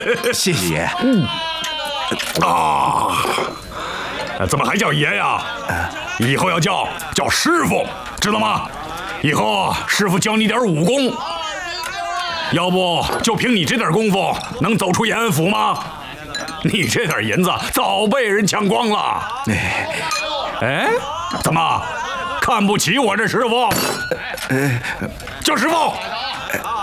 谢谢爷。 怎么还叫爷呀？以后要叫师傅，知道吗？以后师傅教你点武功。要不就凭你这点功夫，能走出延安府吗？你这点银子早被人抢光了。哎，怎么看不起我这师傅？叫师傅！